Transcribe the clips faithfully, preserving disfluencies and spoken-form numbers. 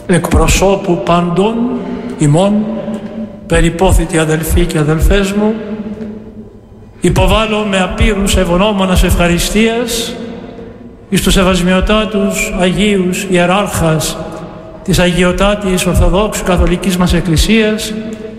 εκπροσώπου πάντων ημών, περιπόθητοι αδελφοί και αδελφές μου, υποβάλλω με απείρους ευγνώμονας ευχαριστίας εις τους σεβασμιωτάτους Αγίους Ιεράρχας της Αγιωτάτης Ορθοδόξου Καθολικής μας Εκκλησίας,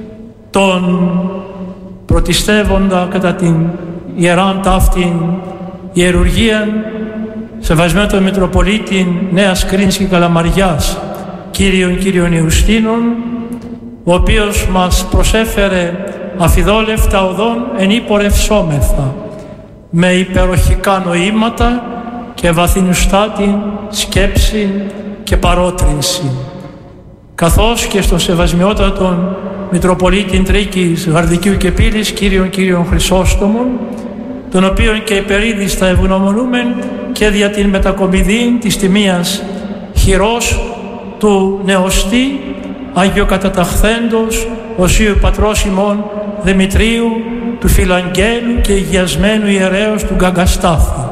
τον πρωτιστεύοντα κατά την Ιεράν ταύτην Ιερουργίαν, σεβασμένο Μητροπολίτην Νέας Κρίνης και Καλαμαριάς, Κύριον Κύριον Ιουστίνων, ο οποίος μας προσέφερε αφιδόλευτα οδόν εν υπορευσόμεθα, με υπεροχικά νοήματα και βαθινουστάτη σκέψη και παρότρινση, καθώς και στον σεβασμιότατον Μητροπολίτην Τρίκης, Γαρδικίου και Πύλης, Κύριον Κύριον Χρυσόστομον, τον οποίον και υπερίδιστα ευγνωμονούμεν και δια την μετακομιδήν της τιμίας χειρός του νεοστή Αγιοκαταταχθέντος Οσίου Πατρός ημών Δημητρίου του Φιλαγγέλου και Υγιασμένου Ιερέως του Γκαγκαστάθη.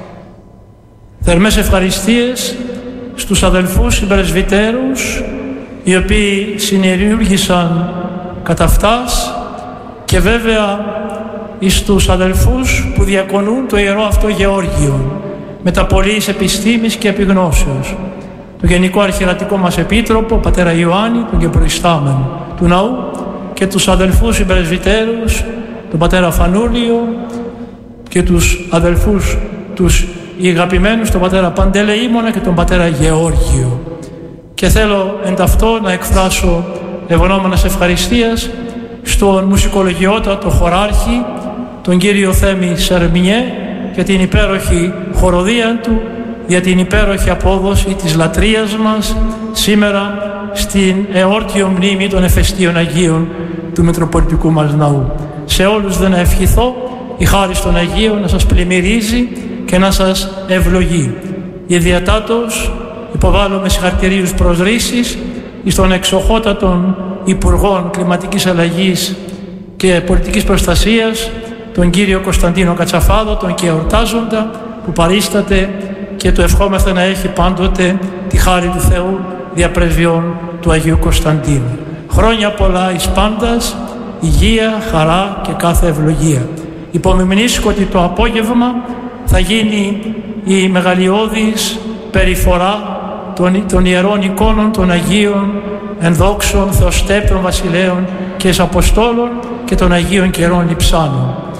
Θερμές ευχαριστίες στους αδελφούς συμπρεσβυτέρους, οι οποίοι συνειριούργησαν κατά αυτάς, και βέβαια εις τους αδελφούς που διακονούν το Ιερό αυτό Γεώργιο με τα πολλής επιστήμης και επιγνώσεως, το Γενικό Αρχιερατικό μας Επίτροπο, πατέρα Ιωάννη, τον και προϊστάμενο του ναού, και τους αδελφούς συμπρεσβυτέρους, τον πατέρα Φανούλιο, και τους αδελφούς τους αγαπημένους, τον πατέρα Παντελεήμονα και τον πατέρα Γεώργιο. Και θέλω εν ταυτό να εκφράσω ευγνώμονας ευχαριστίας στον μουσικολογιότατο χωράρχη, τον κύριο Θέμη Σερμιέ, για την υπέροχη χοροδία του, για την υπέροχη απόδοση της λατρείας μας σήμερα στην εόρτιο μνήμη των εφεστίων Αγίων του Μητροπολιτικού μας Ναού. Σε όλους δεν να ευχηθώ η χάρις των Αγίων να σας πλημμυρίζει και να σας ευλογεί. Ιδιαιτάτως υποβάλλω με συγχαρητηρίους προσρήσεις εις των εξοχότατων Υπουργών Κλιματικής Αλλαγής και Πολιτικής Προστασίας, τον κύριο Κωνσταντίνο Κατσαφάδο, τον και εορτάζοντα, που παρίσταται, και το ευχόμαστε να έχει πάντοτε τη χάρη του Θεού διαπρεσβειών του Αγίου Κωνσταντίνου. Χρόνια πολλά εις πάντας, υγεία, χαρά και κάθε ευλογία. Υπομνημονίσκω ότι το απόγευμα θα γίνει η μεγαλειώδης περιφορά των, των ιερών εικόνων των Αγίων ενδόξων Θεοστέπτων Βασιλέων και Αποστόλων και των Αγίων Καιρών Λειψάνων.